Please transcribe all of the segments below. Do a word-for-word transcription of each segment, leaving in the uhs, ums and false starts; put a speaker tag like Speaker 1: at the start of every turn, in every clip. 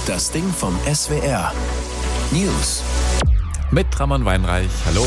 Speaker 1: Das Ding vom S W R. News.
Speaker 2: Mit Ramon Weinreich. Hallo.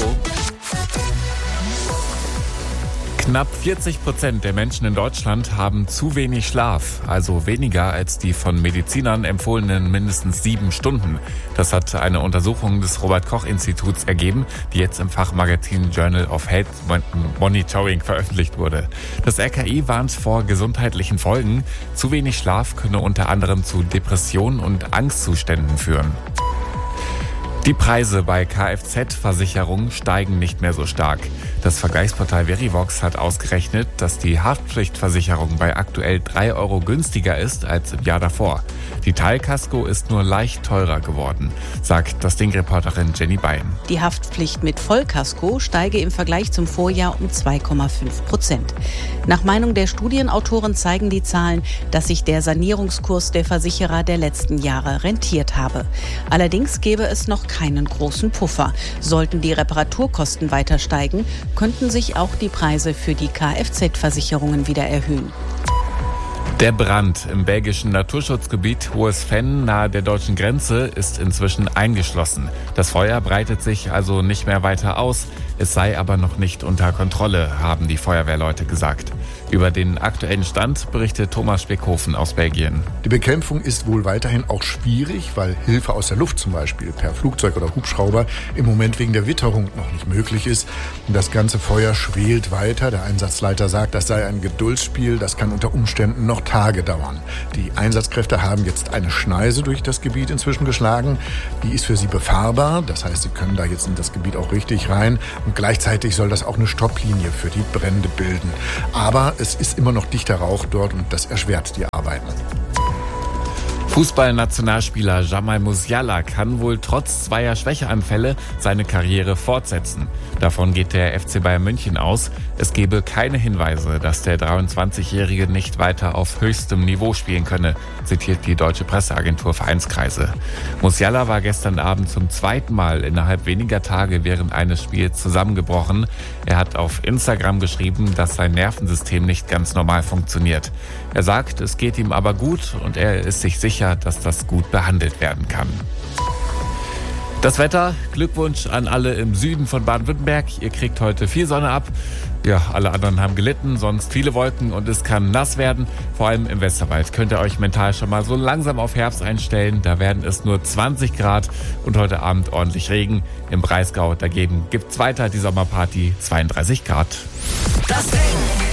Speaker 2: Knapp vierzig Prozent der Menschen in Deutschland haben zu wenig Schlaf, also weniger als die von Medizinern empfohlenen mindestens sieben Stunden. Das hat eine Untersuchung des Robert-Koch-Instituts ergeben, die jetzt im Fachmagazin Journal of Health Monitoring veröffentlicht wurde. Das R K I warnt vor gesundheitlichen Folgen. Zu wenig Schlaf könne unter anderem zu Depressionen und Angstzuständen führen. Die Preise bei Kfz-Versicherungen steigen nicht mehr so stark. Das Vergleichsportal Verivox hat ausgerechnet, dass die Haftpflichtversicherung bei aktuell drei Euro günstiger ist als im Jahr davor. Die Teilkasko ist nur leicht teurer geworden, sagt das Ding-Reporterin Jenny Bein.
Speaker 3: Die Haftpflicht mit Vollkasko steige im Vergleich zum Vorjahr um zwei Komma fünf Prozent. Nach Meinung der Studienautoren zeigen die Zahlen, dass sich der Sanierungskurs der Versicherer der letzten Jahre rentiert habe. Allerdings gäbe es noch keinen großen Puffer. Sollten die Reparaturkosten weiter steigen, könnten sich auch die Preise für die Kfz-Versicherungen wieder erhöhen.
Speaker 2: Der Brand im belgischen Naturschutzgebiet Hohes Venn nahe der deutschen Grenze ist inzwischen eingeschlossen. Das Feuer breitet sich also nicht mehr weiter aus. Es sei aber noch nicht unter Kontrolle, haben die Feuerwehrleute gesagt. Über den aktuellen Stand berichtet Thomas Speckhofen aus Belgien.
Speaker 4: Die Bekämpfung ist wohl weiterhin auch schwierig, weil Hilfe aus der Luft zum Beispiel per Flugzeug oder Hubschrauber im Moment wegen der Witterung noch nicht möglich ist. Und das ganze Feuer schwelt weiter. Der Einsatzleiter sagt, das sei ein Geduldsspiel, das kann unter Umständen noch Tage dauern. Die Einsatzkräfte haben jetzt eine Schneise durch das Gebiet inzwischen geschlagen. Die ist für sie befahrbar, das heißt, sie können da jetzt in das Gebiet auch richtig rein. Und gleichzeitig soll das auch eine Stopplinie für die Brände bilden. Aber es ist immer noch dichter Rauch dort und das erschwert die Arbeiten.
Speaker 2: Fußballnationalspieler Jamal Musiala kann wohl trotz zweier Schwächeanfälle seine Karriere fortsetzen. Davon geht der F C Bayern München aus. Es gebe keine Hinweise, dass der dreiundzwanzigjährige nicht weiter auf höchstem Niveau spielen könne, zitiert die deutsche Presseagentur Vereinskreise. Musiala war gestern Abend zum zweiten Mal innerhalb weniger Tage während eines Spiels zusammengebrochen. Er hat auf Instagram geschrieben, dass sein Nervensystem nicht ganz normal funktioniert. Er sagt, es geht ihm aber gut und er ist sich sicher, dass das gut behandelt werden kann. Das Wetter, Glückwunsch an alle im Süden von Baden-Württemberg. Ihr kriegt heute viel Sonne ab. Ja, alle anderen haben gelitten, sonst viele Wolken und es kann nass werden. Vor allem im Westerwald könnt ihr euch mental schon mal so langsam auf Herbst einstellen. Da werden es nur zwanzig Grad und heute Abend ordentlich Regen. Im Breisgau dagegen gibt's weiter die Sommerparty, zweiunddreißig Grad.
Speaker 1: Das Ding.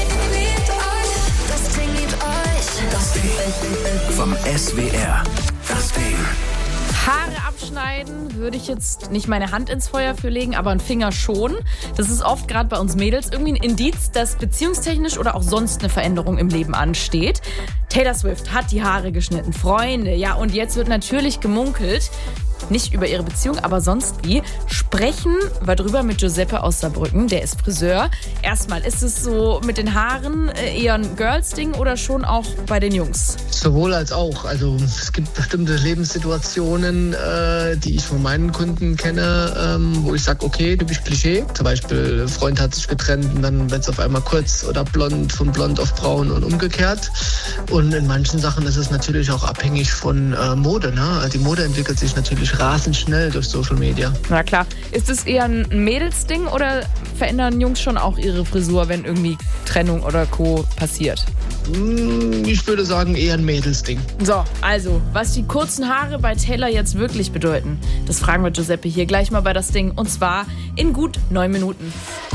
Speaker 1: Das Ding liebt euch. Das Ding vom S W R. Das Ding.
Speaker 5: Haare abschneiden würde ich jetzt nicht meine Hand ins Feuer für legen, aber einen Finger schon. Das ist oft gerade bei uns Mädels irgendwie ein Indiz, dass beziehungstechnisch oder auch sonst eine Veränderung im Leben ansteht. Taylor Swift hat die Haare geschnitten, Freunde. Ja, und jetzt wird natürlich gemunkelt, nicht über ihre Beziehung, aber sonst wie. Sprechen wir drüber mit Giuseppe aus Saarbrücken, der ist Friseur. Erstmal, ist es so mit den Haaren eher ein Girls-Ding oder schon auch bei den Jungs?
Speaker 6: Sowohl als auch. Also es gibt bestimmte Lebenssituationen, äh, die ich von meinen Kunden kenne, ähm, wo ich sage, okay, typisch Klischee. Zum Beispiel, ein Freund hat sich getrennt und dann wird es auf einmal kurz oder blond, von blond auf braun und umgekehrt. Und in manchen Sachen ist es natürlich auch abhängig von äh, Mode. Ne? Die Mode entwickelt sich natürlich rasend schnell durch Social Media.
Speaker 5: Na klar. Ist es eher ein Mädelsding oder verändern Jungs schon auch ihre Frisur, wenn irgendwie Trennung oder Co. passiert?
Speaker 6: Ich würde sagen, eher ein Mädelsding.
Speaker 5: So, also, was die kurzen Haare bei Taylor jetzt wirklich bedeuten, das fragen wir Giuseppe hier gleich mal bei das Ding. Und zwar in gut neun Minuten.